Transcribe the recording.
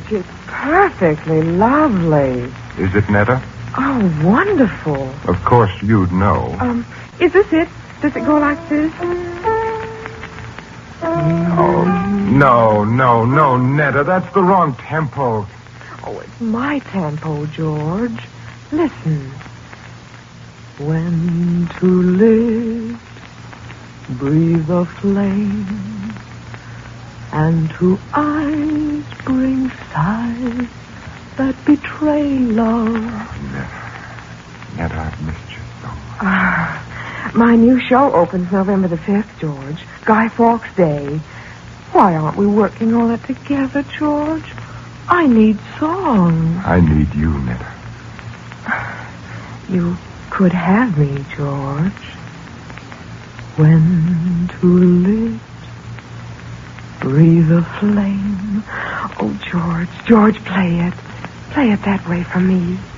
it's perfectly lovely. Is it, Netta? Oh, wonderful. Of course you'd know. Is this it? Does it go like this? Oh, no, Netta. That's the wrong tempo. Oh, it's my tempo, George. Listen. When to live, breathe a flame, and to eyes bring sighs that betray love. Netta, I've missed you so much. My new show opens November the 5th, George. Guy Fawkes Day. Why aren't we working on it together, George? I need songs. I need you, Netta. You could have me, George. When to live, breathe a flame. Oh, George, play it. Play it that way for me.